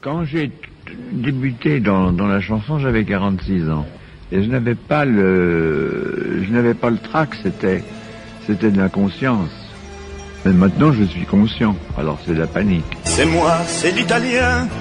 Quand j'ai débuté dans la chanson, j'avais 46 ans. Et je n'avais pas le trac, c'était de l'inconscience. Mais maintenant, je suis conscient. Alors c'est la panique. C'est moi, c'est l'italien.